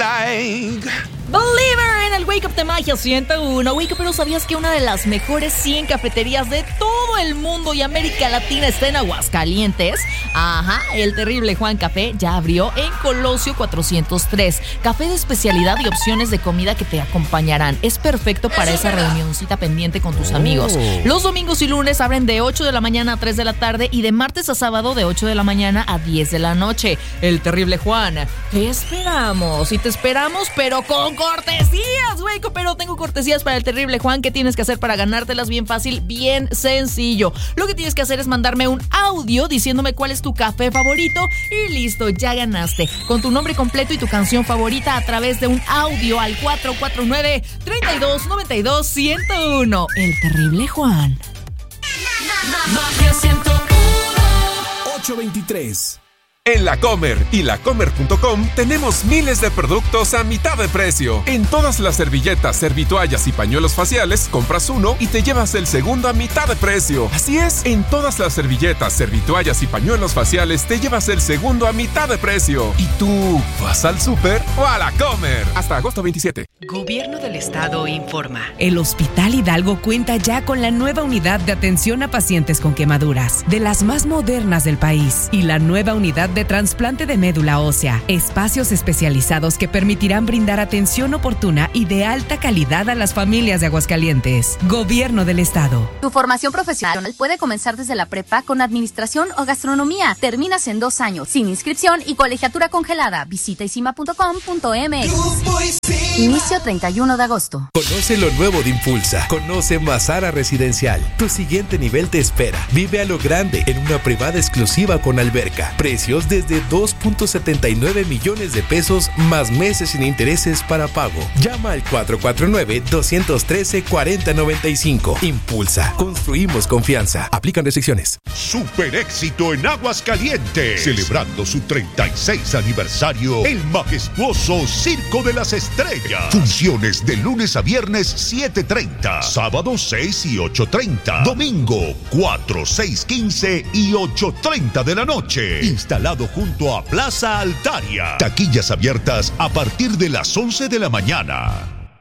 like. Believer en el Wake Up de Magia 101. Wake Up, pero ¿sabías que una de las mejores 100 cafeterías de todo el mundo y América Latina está en Aguascalientes? Ajá, el Terrible Juan Café ya abrió en Colosio 403. Café de especialidad y opciones de comida que te acompañarán. Es perfecto para esa reunioncita pendiente con tus amigos. Los domingos y lunes abren de 8 de la mañana a 3 de la tarde y de martes a sábado de 8 de la mañana a 10 de la noche. El Terrible Juan, ¿qué esperamos? Y te esperamos, pero con cortesías, güey. Pero tengo cortesías para el Terrible Juan. ¿Qué tienes que hacer para ganártelas? Bien fácil, bien sencillo. Lo que tienes que hacer es mandarme un audio diciéndome cuál es tu café favorito y listo, ya ganaste. Con tu nombre completo y tu canción favorita a través de un audio al 449-3292-101. El Terrible Juan. Magia 101. 823. En La Comer y lacomer.com tenemos miles de productos a mitad de precio. En todas las servilletas, servitoallas y pañuelos faciales, compras uno y te llevas el segundo a mitad de precio. Así es, en todas las servilletas, servitoallas y pañuelos faciales te llevas el segundo a mitad de precio. ¿Y tú vas al súper o a La Comer? Hasta agosto 27. Gobierno del Estado informa. El Hospital Hidalgo cuenta ya con la nueva unidad de atención a pacientes con quemaduras, de las más modernas del país, y la nueva unidad de trasplante de médula ósea, espacios especializados que permitirán brindar atención oportuna y de alta calidad a las familias de Aguascalientes. Gobierno del Estado. Tu formación profesional puede comenzar desde la prepa con administración o gastronomía. Terminas en 2 años, sin inscripción y colegiatura congelada. Visita isima.com.mx. Inicio 31 de agosto. Conoce lo nuevo de Impulsa. Conoce Mazara Residencial. Tu siguiente nivel te espera. Vive a lo grande en una privada exclusiva con alberca. Precios desde 2.79 millones de pesos más meses sin intereses para pago. Llama al 449-213-4095. Impulsa. Construimos confianza. Aplican restricciones. Super éxito en Aguascalientes. Celebrando su 36 aniversario, el majestuoso Circo de las Estrellas. Funciones de lunes a viernes 7:30, sábado 6 y 8:30, domingo 4, 6, 15 y 8:30 de la noche. Instalado junto a Plaza Altaria. Taquillas abiertas a partir de las 11 de la mañana.